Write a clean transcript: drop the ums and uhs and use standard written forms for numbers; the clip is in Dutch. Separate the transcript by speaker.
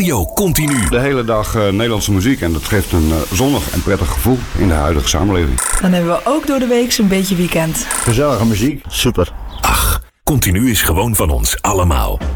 Speaker 1: Radio Continu.
Speaker 2: De hele dag Nederlandse muziek en dat geeft een zonnig en prettig gevoel in de huidige samenleving.
Speaker 3: Dan hebben we ook door de week een beetje weekend.
Speaker 4: Gezellige muziek, super.
Speaker 1: Ach, Continu is gewoon van ons allemaal.